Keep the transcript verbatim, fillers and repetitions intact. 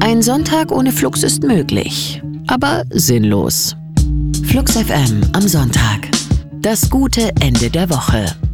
Ein Sonntag ohne Flux ist möglich, aber sinnlos. Flux F M am Sonntag. Das gute Ende der Woche.